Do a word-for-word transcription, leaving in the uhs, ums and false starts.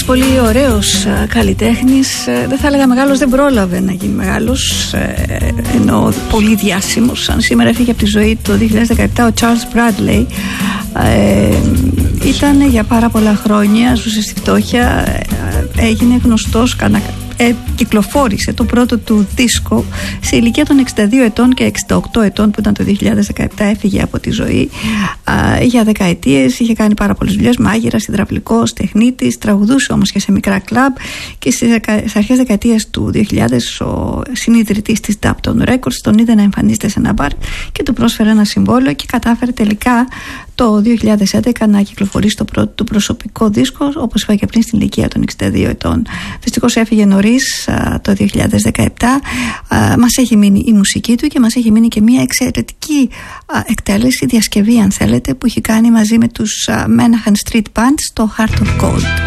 πολύ ωραίος καλλιτέχνης. Δεν θα έλεγα μεγάλος, δεν πρόλαβε να γίνει μεγάλος, ενώ πολύ διάσημος. Σαν σήμερα έφυγε από τη ζωή το δύο χιλιάδες δεκαεπτά ο Charles Bradley. ε, Ήταν για πάρα πολλά χρόνια, ζούσε στη φτώχεια, έγινε γνωστός κανα... Ε, κυκλοφόρησε το πρώτο του δίσκο σε ηλικία των εξήντα δύο ετών και εξήντα οκτώ ετών, που ήταν το δύο χιλιάδες δεκαεπτά. Έφυγε από τη ζωή α, για δεκαετίες. Είχε κάνει πάρα πολλές δουλειές, μάγειρας, υδραυλικός, τεχνίτης, τραγουδούσε όμως και σε μικρά κλαμπ, και στις, στις αρχές δεκαετίες του δύο χιλιάδες ο συνιδρυτής της Dapton Records τον είδε να εμφανίζεται σε ένα μπαρ και του πρόσφερε ένα συμβόλαιο και κατάφερε τελικά το δύο χιλιάδες έντεκα να κυκλοφορήσει το πρώτο του προσωπικό δίσκο, όπως είπα και πριν, στην ηλικία των εξήντα δύο ετών. Δυστυχώς έφυγε νωρίς το δύο χιλιάδες δεκαεπτά. Μας έχει μείνει η μουσική του και μας έχει μείνει και μια εξαιρετική εκτέλεση, διασκευή αν θέλετε, που έχει κάνει μαζί με τους Menahan Street Band στο Heart of Gold.